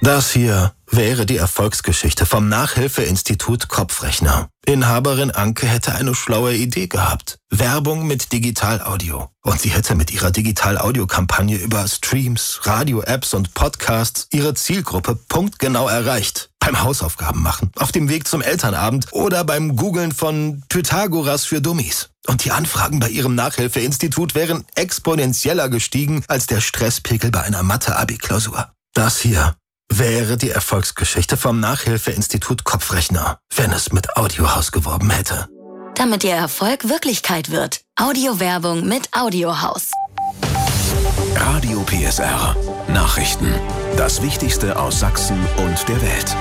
Das hier wäre die Erfolgsgeschichte vom Nachhilfeinstitut Kopfrechner. Inhaberin Anke hätte eine schlaue Idee gehabt. Werbung mit Digital-Audio. Und sie hätte mit ihrer Digital-Audio-Kampagne über Streams, Radio-Apps und Podcasts ihre Zielgruppe punktgenau erreicht. Beim Hausaufgaben machen, auf dem Weg zum Elternabend oder beim Googlen von Pythagoras für Dummies. Und die Anfragen bei ihrem Nachhilfeinstitut wären exponentieller gestiegen als der Stresspegel bei einer Mathe-Abi-Klausur. Das hier wäre die Erfolgsgeschichte vom Nachhilfeinstitut Kopfrechner, wenn es mit Audiohaus geworben hätte. Damit Ihr Erfolg Wirklichkeit wird. Audiowerbung mit Audiohaus. Radio PSR. Nachrichten. Das Wichtigste aus Sachsen und der Welt.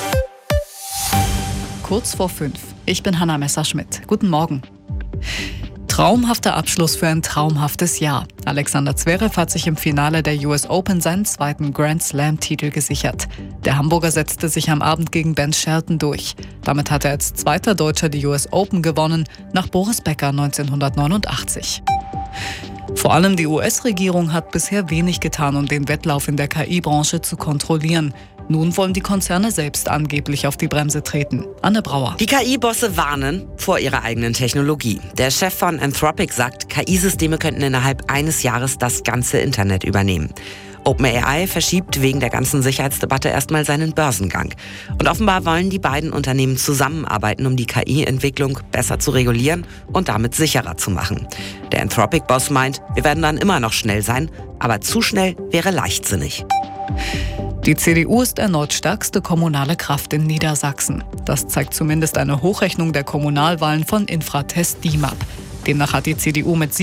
Kurz vor 5. Ich bin Hanna Messerschmidt. Guten Morgen. Traumhafter Abschluss für ein traumhaftes Jahr. Alexander Zverev hat sich im Finale der US Open seinen zweiten Grand Slam-Titel gesichert. Der Hamburger setzte sich am Abend gegen Ben Shelton durch. Damit hat er als zweiter Deutscher die US Open gewonnen, nach Boris Becker 1989. Vor allem die US-Regierung hat bisher wenig getan, um den Wettlauf in der KI-Branche zu kontrollieren. Nun wollen die Konzerne selbst angeblich auf die Bremse treten. Anne Brauer. Die KI-Bosse warnen vor ihrer eigenen Technologie. Der Chef von Anthropic sagt, KI-Systeme könnten innerhalb eines Jahres das ganze Internet übernehmen. OpenAI verschiebt wegen der ganzen Sicherheitsdebatte erstmal seinen Börsengang. Und offenbar wollen die beiden Unternehmen zusammenarbeiten, um die KI-Entwicklung besser zu regulieren und damit sicherer zu machen. Der Anthropic-Boss meint, wir werden dann immer noch schnell sein, aber zu schnell wäre leichtsinnig. Die CDU ist erneut stärkste kommunale Kraft in Niedersachsen. Das zeigt zumindest eine Hochrechnung der Kommunalwahlen von Infratest DIMAP. Demnach hat die CDU mit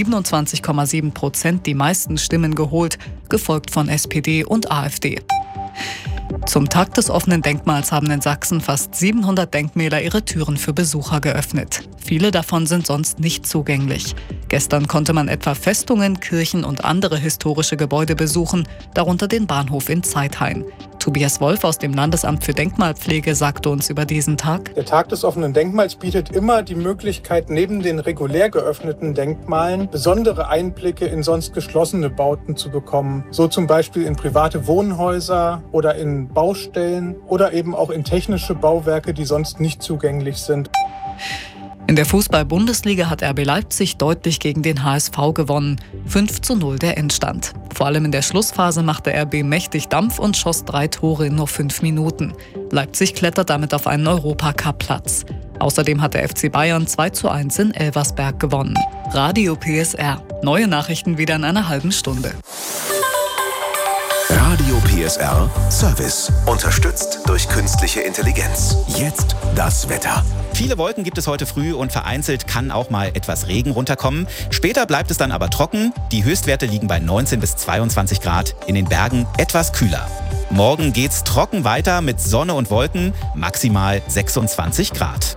27,7% die meisten Stimmen geholt, gefolgt von SPD und AfD. Zum Tag des offenen Denkmals haben in Sachsen fast 700 Denkmäler ihre Türen für Besucher geöffnet. Viele davon sind sonst nicht zugänglich. Gestern konnte man etwa Festungen, Kirchen und andere historische Gebäude besuchen, darunter den Bahnhof in Zeithain. Tobias Wolf aus dem Landesamt für Denkmalpflege sagte uns über diesen Tag: Der Tag des offenen Denkmals bietet immer die Möglichkeit, neben den regulär geöffneten Denkmalen besondere Einblicke in sonst geschlossene Bauten zu bekommen. So zum Beispiel in private Wohnhäuser oder in Baustellen oder eben auch in technische Bauwerke, die sonst nicht zugänglich sind. In der Fußball-Bundesliga hat RB Leipzig deutlich gegen den HSV gewonnen. 5:0 der Endstand. Vor allem in der Schlussphase machte RB mächtig Dampf und schoss 3 Tore in nur 5 Minuten. Leipzig klettert damit auf einen Europacup-Platz. Außerdem hat der FC Bayern 2:1 in Elversberg gewonnen. Radio PSR. Neue Nachrichten wieder in einer halben Stunde. Radio PSR Service. Unterstützt durch künstliche Intelligenz. Jetzt das Wetter. Viele Wolken gibt es heute früh und vereinzelt kann auch mal etwas Regen runterkommen. Später bleibt es dann aber trocken. Die Höchstwerte liegen bei 19 bis 22 Grad, in den Bergen etwas kühler. Morgen geht's trocken weiter mit Sonne und Wolken, maximal 26 Grad.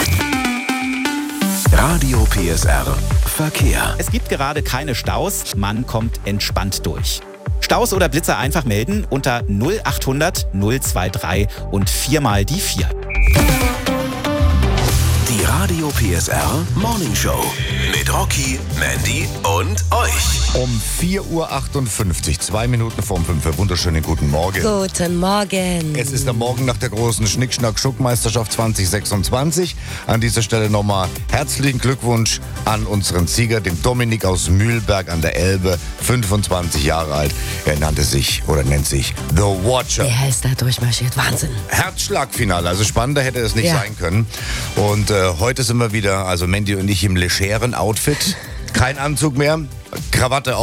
Radio PSR Verkehr. Es gibt gerade keine Staus, man kommt entspannt durch. Staus oder Blitzer einfach melden unter 0800 023 und 4 mal die 4. Die Radio PSR Morning Show mit Rocky, Mandy und euch. Um 4:58 Uhr, 2 Minuten vorm 5. Wunderschönen guten Morgen. Guten Morgen. Es ist der Morgen nach der großen Schnick-Schnack-Schuck-Meisterschaft 2026. An dieser Stelle nochmal herzlichen Glückwunsch an unseren Sieger, den Dominik aus Mühlberg an der Elbe, 25 Jahre alt. Er nennt sich The Watcher. Der ist da durchmarschiert. Wahnsinn. Herzschlagfinale, also spannender hätte es nicht sein können. Und heute sind wir wieder, also Mandy und ich, im legeren Outfit. Kein Anzug mehr, Krawatte